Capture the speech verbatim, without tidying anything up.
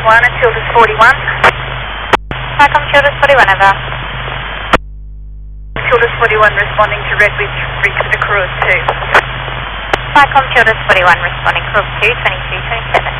one and Childers forty-one. Welcome, Childers forty-one, over. Childers forty-one responding to Redbridge, reach with the crew of two. Welcome, Childers forty-one responding, crew of two, twenty-two twenty-seven.